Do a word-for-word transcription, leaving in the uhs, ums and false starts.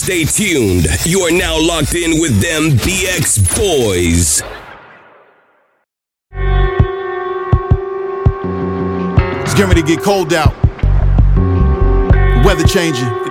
Stay tuned. You are now locked in with them B X Boys. It's getting ready to get cold out. Weather changing.